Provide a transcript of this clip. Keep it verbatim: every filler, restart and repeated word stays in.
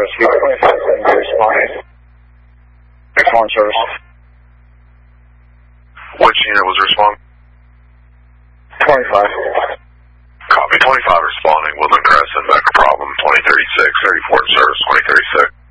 Rescue, twenty-five seventy responding. Excellent service. Which unit was responding? twenty-five. Copy, twenty-five responding, Woodland Crescent, back a problem, twenty thirty-six, thirty-four in service, twenty thirty-six.